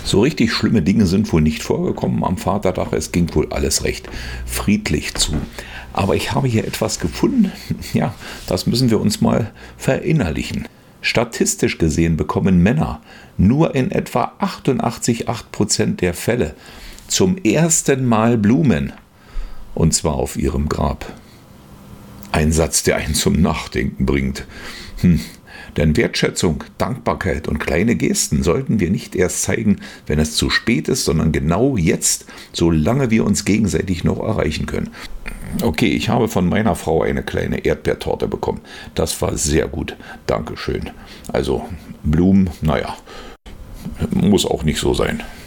So richtig schlimme Dinge sind wohl nicht vorgekommen am Vatertag. Es ging wohl alles recht friedlich zu. Aber ich habe hier etwas gefunden, ja, das müssen wir uns mal verinnerlichen. Statistisch gesehen bekommen Männer nur in etwa 88,8% der Fälle zum ersten Mal Blumen. Und zwar auf ihrem Grab. Ein Satz, der einen zum Nachdenken bringt. Denn Wertschätzung, Dankbarkeit und kleine Gesten sollten wir nicht erst zeigen, wenn es zu spät ist, sondern genau jetzt, solange wir uns gegenseitig noch erreichen können. Okay, ich habe von meiner Frau eine kleine Erdbeertorte bekommen. Das war sehr gut. Dankeschön. Also Blumen, naja, muss auch nicht so sein.